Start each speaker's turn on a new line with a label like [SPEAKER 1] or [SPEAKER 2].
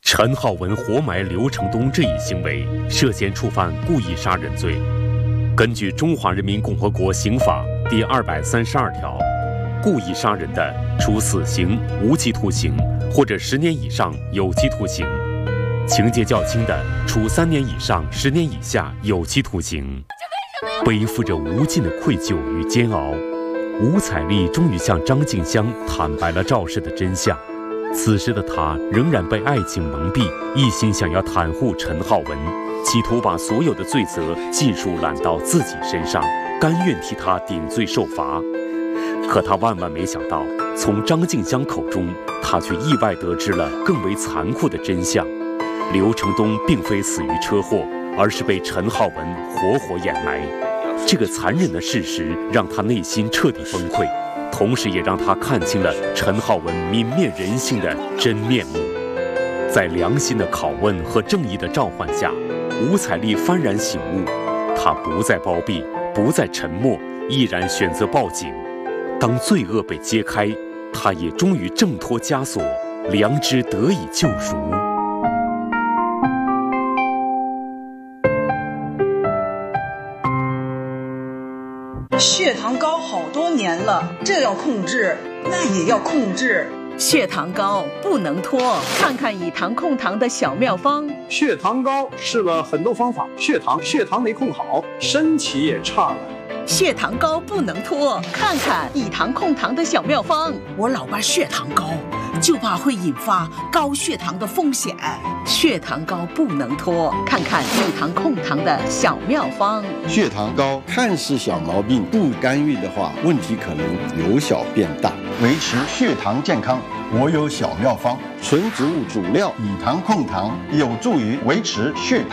[SPEAKER 1] 陈浩文活埋刘成东这一行为涉嫌触犯故意杀人罪。根据《中华人民共和国刑法》第232条，故意杀人的，处死刑、无期徒刑或者10年以上有期徒刑；情节较轻的，处3年以上10年以下有期徒刑。背负着无尽的愧疚与煎熬，吴彩丽终于向张静香坦白了肇事的真相。此时的她仍然被爱情蒙蔽，一心想要袒护陈浩文，企图把所有的罪责尽数揽到自己身上，甘愿替他顶罪受罚。可她万万没想到，从张静香口中，她却意外得知了更为残酷的真相：刘成东并非死于车祸，而是被陈浩文活活掩埋。这个残忍的事实让她内心彻底崩溃，同时也让她看清了陈浩文泯灭人性的真面目。在良心的拷问和正义的召唤下，吴彩丽幡然醒悟，她不再包庇，不再沉默，毅然选择报警。当罪恶被揭开，她也终于挣脱枷锁，良知得以救赎。
[SPEAKER 2] 血糖高好多年了，这要控制，那也要控制。
[SPEAKER 3] 血糖高不能拖，看看以糖控糖的小妙方。
[SPEAKER 4] 血糖高试了很多方法，血糖没控好，身体也差了。
[SPEAKER 3] 血糖高不能拖，看看以糖控糖的小妙方。
[SPEAKER 5] 我老爸血糖高，就怕会引发高血糖的风险。
[SPEAKER 3] 血糖高不能拖，看看以糖控糖的小妙方。
[SPEAKER 6] 血糖高看似小毛病，不干预的话，问题可能由小变大。维持血糖健康，我有小妙方：纯植物主料以糖控糖，有助于维持血糖。